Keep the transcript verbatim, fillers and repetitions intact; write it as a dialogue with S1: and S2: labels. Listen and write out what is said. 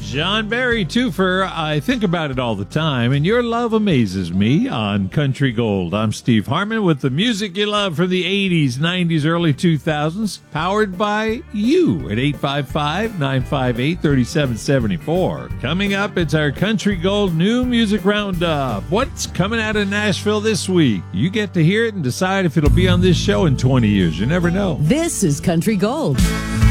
S1: John Barry Twofer, I think about it all the time, and your love amazes me on Country Gold. I'm Steve Harmon with the music you love from the eighties, nineties, early two thousands, powered by you at eight five five, nine five eight, three seven seven four. Coming up, it's our Country Gold New Music Roundup. What's coming out of Nashville this week? You get to hear it and decide if it'll be on this show in twenty years. You never know.
S2: This is Country Gold.